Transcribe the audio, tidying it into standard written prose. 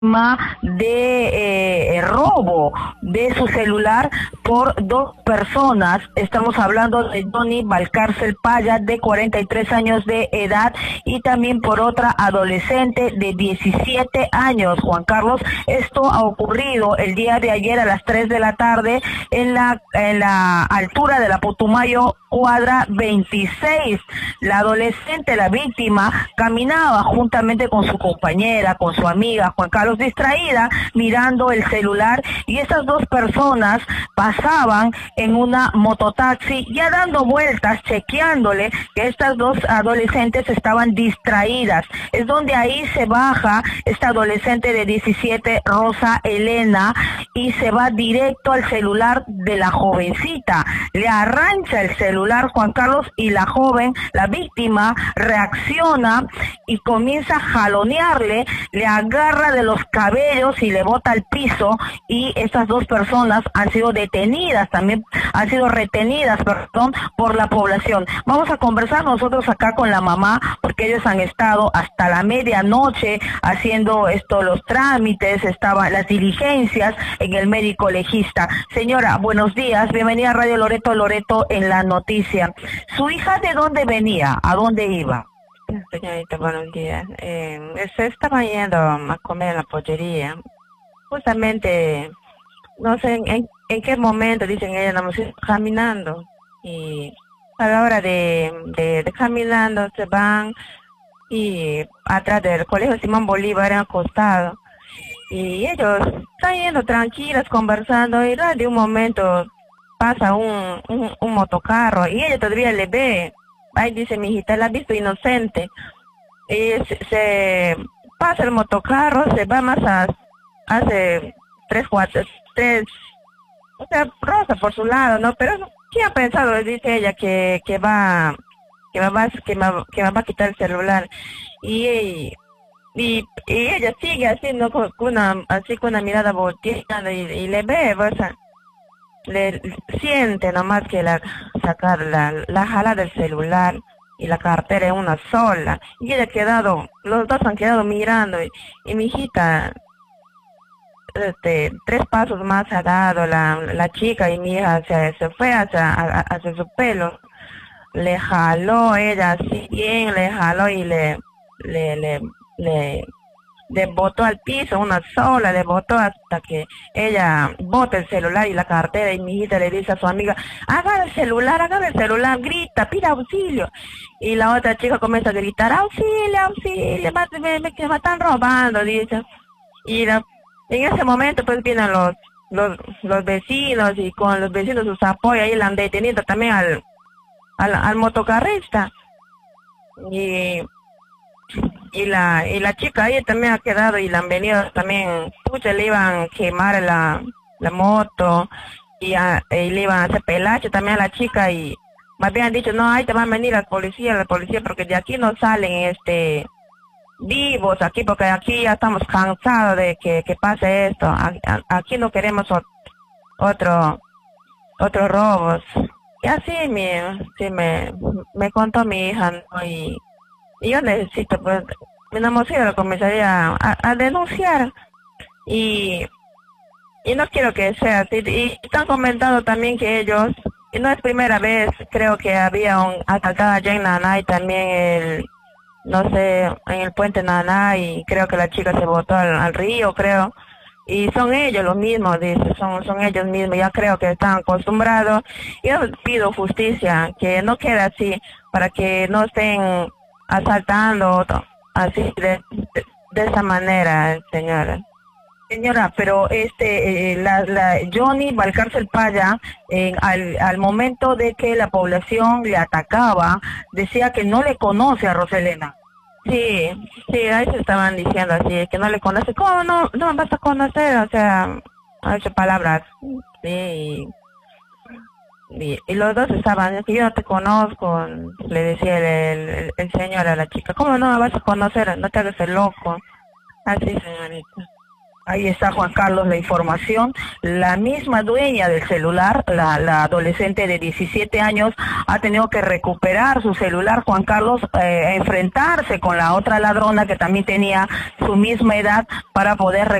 de robo de su celular por dos personas. Estamos hablando de Johnny Valcárcel Paya, de 43 años de edad, y también por otra adolescente de 17 años, Juan Carlos. Esto ha ocurrido el día de ayer a las 3 de la tarde en la altura de la Putumayo, cuadra 26. La adolescente, la víctima, caminaba juntamente con su compañera, con su amiga, Juan Carlos, distraída, mirando el celular, y estas dos personas pasaban en una mototaxi, ya dando vueltas, chequeándole que estas dos adolescentes estaban distraídas. Es donde ahí se baja esta adolescente de 17, Rosa Elena, y se va directo al celular de la jovencita. Le arranca el celular, Juan Carlos, y la joven, la víctima, reacciona y comienza a jalonearle, le agarra de los cabellos y le bota al piso, y estas dos personas han sido detenidas, también han sido retenidas, perdón, por la población. Vamos a conversar nosotros acá con la mamá, porque ellos han estado hasta la medianoche haciendo los trámites, estaban las diligencias en el médico legista. Señora, buenos días, bienvenida a Radio Loreto en la noticia. ¿Su hija de dónde venía? ¿A dónde iba? Señorita, buenos días. Se estaba yendo a comer en la pollería. Justamente, no sé en qué momento, dicen ella, nos iba caminando. Y a la hora de caminando se van, y atrás del colegio Simón Bolívar, acostado. Y ellos están yendo tranquilas, conversando, y de un momento pasa un motocarro, y ella todavía le ve. Ahí dice, mi hijita, la ha visto inocente. Y se pasa el motocarro, se va más hace o sea, Rosa por su lado, ¿no? Pero ¿qué ha pensado? Dice ella que va a quitar el celular. Y ella sigue haciendo con una mirada volteada, y le ve, o sea, le siente nomás que sacar la jala del celular y la cartera en una sola, y ella los dos han quedado mirando, y mi hijita, 3 pasos más ha dado la chica, y mi hija se fue hacia su pelo, le jaló ella así bien, le jaló, y le botó al piso una sola, le botó hasta que ella bota el celular y la cartera, y mi hijita le dice a su amiga, agarra el celular, grita, pide auxilio. Y la otra chica comienza a gritar, auxilio, que me están robando, dice. Y en ese momento pues vienen los vecinos, y con los vecinos sus apoyos, ahí la han detenido también al motocarrista. Y la chica ahí también ha quedado, y la han venido también, pucha, le iban a quemar la moto, y le iban a hacer pelache también a la chica, y me habían dicho, no, ahí te van a venir la policía, porque de aquí no salen vivos aquí, porque aquí ya estamos cansados de que pase esto, aquí no queremos otros robos. Y así me contó mi hija, ¿no? Y yo necesito, pues, me enamoré de la comisaría a denunciar, y no quiero que sea así. Y están comentando también que ellos, y no es primera vez, creo que había un asaltado allá en Nanay también, no sé, en el puente Nanay, y creo que la chica se botó al río, creo. Y son ellos los mismos, dice, son ellos mismos, ya creo que están acostumbrados. Yo pido justicia, que no quede así, para que no estén asaltando así de esa manera, señora. Señora, pero la Johnny Valcárcel Paya, al momento de que la población le atacaba, decía que no le conoce a Roselena. Sí, ahí se estaban diciendo así, que no le conoce. ¿Cómo no vas a conocer? O sea, ha hecho palabras. Sí, y los dos estaban, es que yo no te conozco, le decía el señor a la chica. ¿Cómo no me vas a conocer? No te hagas el loco. Así, señorita. Ahí está, Juan Carlos, la información. La misma dueña del celular, la adolescente de 17 años, ha tenido que recuperar su celular, Juan Carlos, enfrentarse con la otra ladrona que también tenía su misma edad para poder